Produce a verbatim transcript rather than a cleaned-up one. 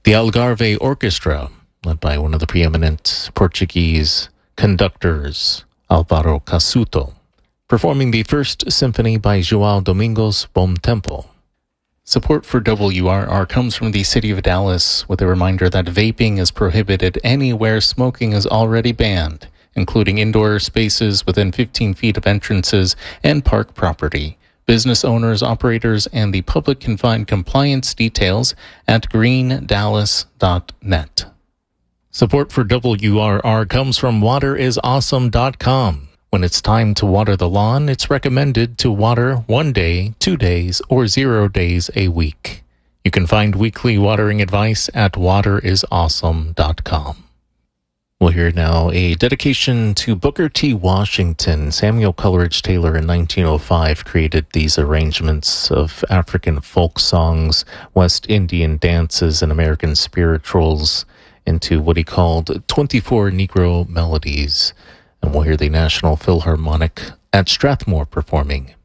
The Algarve Orchestra, led by one of the preeminent Portuguese conductors, Álvaro Casuto, performing the First Symphony by João Domingos Bom Tempo. Support for W R R comes from the City of Dallas with a reminder that vaping is prohibited anywhere smoking is already banned, including indoor spaces within fifteen feet of entrances and park property. Business owners, operators, and the public can find compliance details at green dallas dot net. Support for W R R comes from water is awesome dot com. When it's time to water the lawn, it's recommended to water one day, two days, or zero days a week. You can find weekly watering advice at water is awesome dot com. We'll hear now a dedication to Booker T. Washington. Samuel Coleridge Taylor in nineteen oh five created these arrangements of African folk songs, West Indian dances, and American spirituals into what he called twenty-four Negro melodies. And we'll hear the National Philharmonic at Strathmore performing